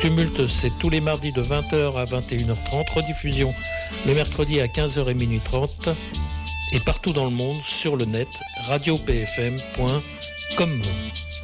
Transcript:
Tumulte, c'est tous les mardis de 20h à 21h30, rediffusion les mercredis à 15h et minuit 30 et partout dans le monde sur le net radiopfm.com.